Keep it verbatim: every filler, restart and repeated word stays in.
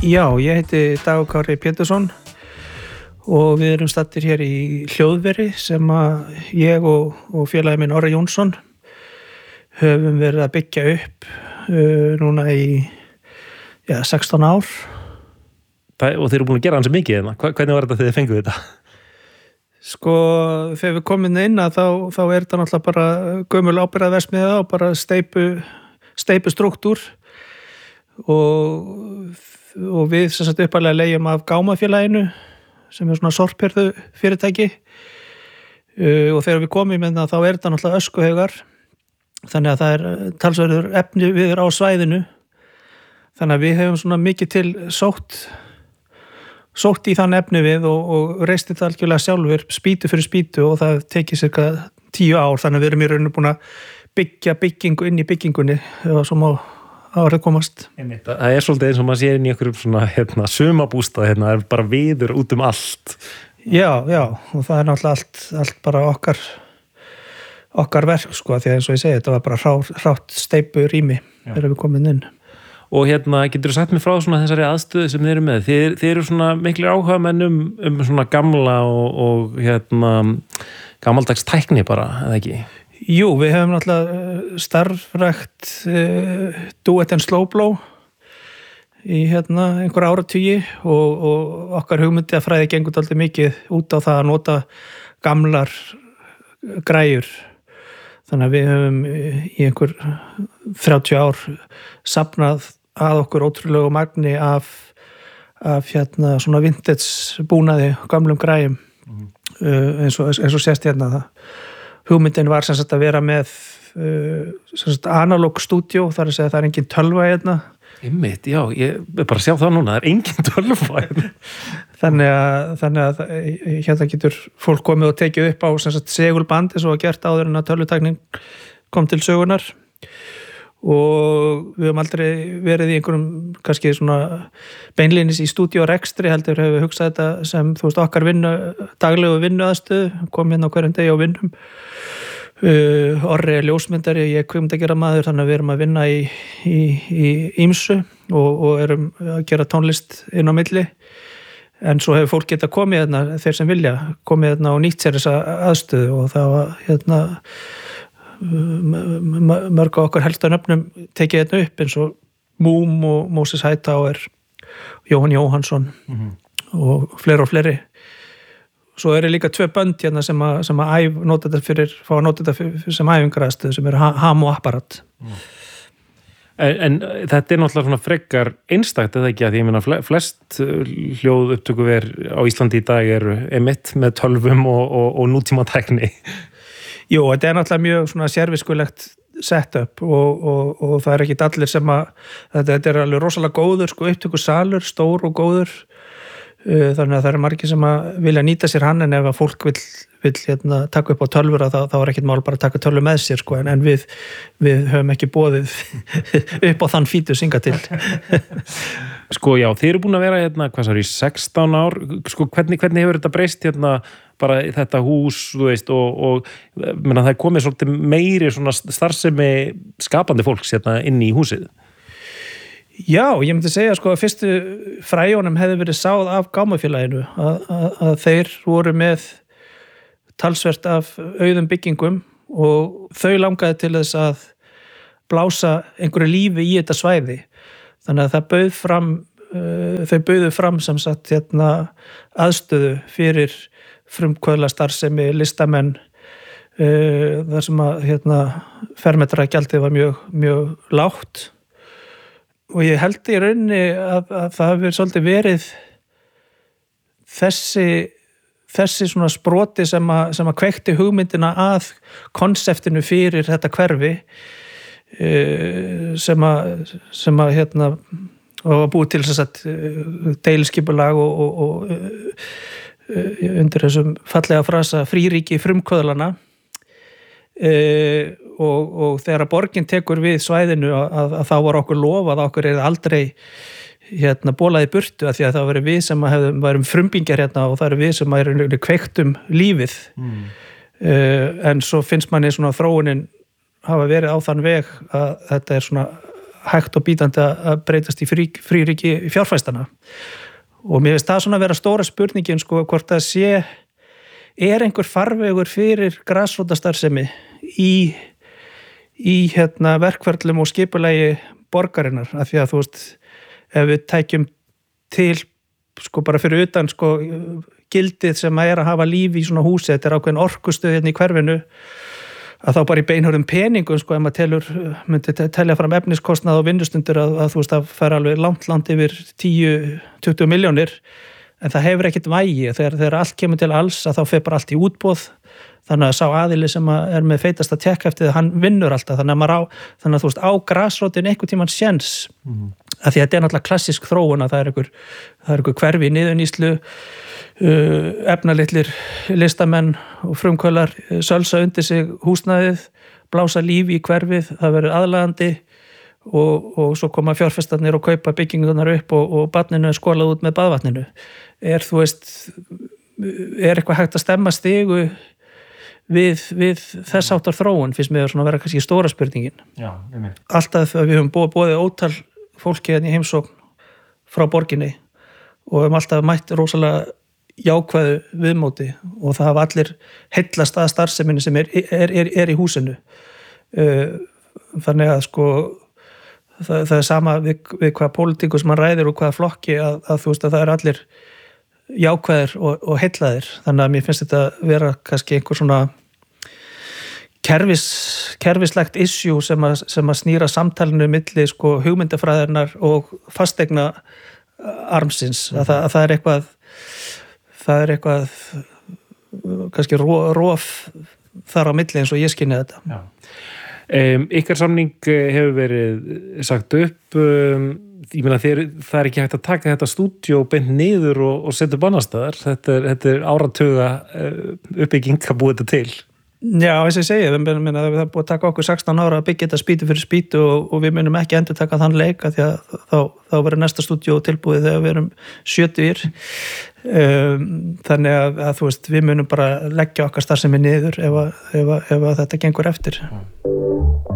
Já, ég heiti Dagur Kári Pétursson og við erum staddir hér í hljóðveri sem að ég og, og félagi minn Orri Jónsson höfum verið að byggja upp uh, núna í já, sextán ár. Það, og þeir eru búin að gera hansi mikið hérna. Hvernig var þetta þegar þið fenguð þetta? Sko, þegar við komum inn að þá, þá er þetta náttúrulega bara gömul ábyrgðarverksmiðja og bara steypu, steypu struktúr og, og við sem sagt uppalega leigjum af Gámafélaginu sem er svona sorphirðu fyrirtæki uh, og þegar við komum inn að þá er þetta náttúrulega öskuhaugar þannig að það er talsverður efni við á svæðinu þannig að við hefum svona mikið til sótt sótt í þann efni við og, og reistið það algjörlega sjálfur spýtu fyrir spýtu og það tekið cirka tíu ár þannig að við erum í rauninu búin að byggja byggingu inn í byggingunni og svo má árið komast. Það er svolítið eins og maður sér inn í einhverjum svona hérna, sumabústað, hérna, það er bara viður út um allt. Já, já, og það er náttúrulega allt, allt bara okkar okkar verk, sko, því að eins og ég segi, þetta var bara rá, rátt steypu rými þegar við komum inn. Og hérna, getur þú sagt mér frá svona þessari aðstöðu sem þið eru með? Þið, þið eru svona miklir áhugamenn um, um svona gamla og, og hérna, gamaldags tækni bara, eða ekki? Jú, við hefum náttúrulega starfrækt uh, duet and slow blow í hérna einhver áratugi og, og okkar hugmyndi að fræði gengur dálítið mikið út á það að nota gamlar græjur. Þannig að við höfum í einhver þrjátíu ár safnað að okkur ótrúlegu magni af, af hérna svona vintage búnaði, gamlum græjum mm. uh, eins og, eins og sést hérna það. Hugmyndin var sem sagt að vera með uh, sem sagt analog stúdíó, þar að segja að það er engin tölva hérna. Einmitt, já, ég er bara að sjá það núna, það er engin tölva hérna. þannig að, þannig að hérna getur fólk komið og tekið upp á sem sagt segulband eins og að gert áður en að tölvutæknin kom til sögunar og við höfum aldrei verið í einhverjum kannski svona beinlínis í stúdíórekstri heldur hefur við hugsað þetta sem þú veist okkar vinnu, daglegu vinnuaðstöðu, kom hérna á hverjum degi og vinnum. Uh, Orri er ljósmyndari, ég er kvikmyndagera maður þannig að við erum að vinna í, í, í ýmsu og, og erum að gera tónlist inn á milli en svo hefur fólk getað komið hérna, þeir sem vilja komið hérna og nýtt sér þessa aðstöðu og það var hérna mörg á okkar helsta nöfnum tekið hérna upp eins og Múm og Moses Hightower, Jóhann Jóhannsson mm-hmm. og fleiri og fleiri. Svo eru líka tvö bönd hérna sem að, sem að æf, nota þetta fyrir, fá að nota þetta fyrir, sem æfingarastöð sem eru ham og apparat. Mm. En, en þetta er náttúrulega svona frekar einstakt eða ekki að ég meina flest hljóð upptökuver á Íslandi í dag eru emitt með tölvum og, og, og nútíma tækni. Jú, þetta er náttúrulega mjög svona sérviskulegt setup og, og, og það er ekki allir sem að þetta, þetta er alveg rosalega góður sko upptökusalur, stór og góður þannig að það er margir sem að vilja nýta sér hann en ef að fólk vil, vil hérna, taka upp á tölvur þá, þá er ekkert mál bara að taka tölvu með sér sko en, en við, við höfum ekki boðið upp á þann fítu synga til. Sko já, þið eru búin að vera hérna, hvað sár í sextán ár, sko hvernig, hvernig hefur þetta breyst hérna bara þetta hús, þú veist, og, og menna, það er komið svolítið meiri svona starfsemi skapandi fólks hérna inn í húsið? Já, ég myndi segja sko að fyrstu fræjónum hefði verið sáð af Gámafélaginu að, að, að þeir voru með talsvert af auðum byggingum og þau langaði til þess að blása einhverju lífi í þetta svæði. Þannig að það bauð fram, uh, þau bauðu fram sem sagt hérna aðstöðu fyrir frumkvöðlastarfsemi, listamenn, uh, þar sem að hérna fermetragjaldið var mjög, mjög lágt. Og ég held í rauninni að, að það hefur svolítið verið þessi, þessi svona sproti sem að, sem að kveikti hugmyndina að konseptinu fyrir þetta hverfi sem að, sem að hérna, og búið til þess að deiliskipulag og, og, og undir þessum fallega frasa fríríki frumkvöðlana. Uh, og, og þegar að borgin tekur við svæðinu að, að, að þá var okkur lofað að okkur er aldrei hérna bólaði burtu að því að það var við sem að hefðum, varum frumbingjar hérna og það eru við sem að kveiktum lífið mm. uh, en svo finnst manni svona þróunin hafa verið á þann veg að þetta er svona hægt og bítandi að breytast í frí, fríríki fjárfæstana og mér finnst það svona að vera stóra spurningin sko hvort það sé er einhver farvegur fyrir grasrótastarfsemi í, í hérna, verkferlum og skipulagi borgarinnar af því að þú veist ef við tækjum til sko bara fyrir utan sko gildið sem að er að hafa líf í svona húsi þetta er ákveðin orkustöð hérna í hverfinu að þá bara í beinhörðum peningum sko ef maður telur, myndi telja fram efniskostnað og vinnustundur að, að þú veist það fer alveg langt langt yfir tíu til tuttugu milljónir en það hefur ekkert vægi þegar, þegar allt kemur til alls að þá fer bara allt í útboð þannig að sá aðili sem að er með feitasta tekk eftir það, hann vinnur alltaf þannig að, maður á, þannig að þú veist á grasrótin einhvern tímann séns mm. að því að þetta er náttúrulega klassísk þróun að það er einhver, það er einhver hverfi í niðurnýslu uh, efnalitlir listamenn og frumkvölar sölsa undir sig húsnæðið blása lífi í hverfið, það verður aðlagandi og, og svo koma fjárfestarnir og kaupa byggingunar upp og, og barninu er skolað út með baðvatninu er þú veist er eitthvað hægt að stemma stigu við, við þess áttar þróun finnst mér svona að vera kannski stóra spurningin Já, alltaf við höfum búið, búið ótal fólki hérna í heimsókn frá borginni og höfum alltaf mætt rosalega jákvæðu viðmóti og það hafa allir heillast að starfseminni sem er, er, er, er í húsinu þannig að sko það, það er sama við, við hvaða pólitíkus mann ræðir og hvaða flokki að, að þú veist að það er allir jákvæðir og, og heillaðir þannig að mér finnst þetta vera kannski einhver svona kerfis, kerfislegt issue sem að, sem að snýra samtalinu milli sko hugmyndafræðirnar og fastegna armsins að, það, að það er eitthvað það er eitthvað kannski rof þar á milli eins og ég skynni þetta Já. Um, ykkar samning hefur verið sagt upp um, ég meina þeir, það er ekki hægt að taka þetta stúdíó beint niður og, og setja upp annar staðar þetta er, þetta er áratuga uppbygging að búa þetta til Já, eins og ég segi, við meina það er búið að taka okkur sextán ára að byggja þetta spýtu fyrir spýtu og, og við munum ekki endur taka þann leik því að þá, þá verður næsta stúdíó tilbúið þegar við erum sjötugir um, þannig að, að þú veist, við munum bara leggja okkar starfsemi niður ef, að, ef, að, ef að þetta gengur eftir